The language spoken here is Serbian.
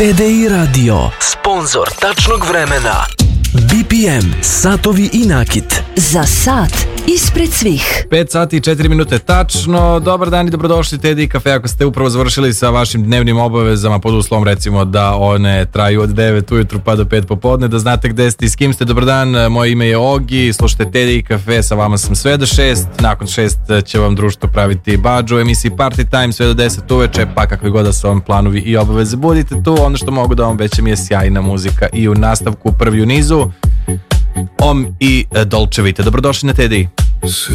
TDI Radio, sponsor tačnog vremena. BPM, satovi i nakit. Za sat ispred svih. 5 sati i 4 minute tačno. Dobar dan i dobrodošli TDI Cafe. Ako ste upravo završili sa vašim dnevnim obavezama, pod uslovom recimo da one traju od 9 ujutru pa do 5 popodne, da znate gde ste i s kim ste. Dobar dan, moje ime je Ogi, slušate TDI Cafe, sa vama sam sve do 6. Nakon 6 će vam društvo praviti Badžu u emisiji Party Time sve do 10 uveče, pa kakvi god da su vam planovi i obaveze, budite tu. Ono što mogu da vam obećam je sjajna muzika i u nastavku prvi u nizu Om i Dolce Vita. Dobrodošli na TDI.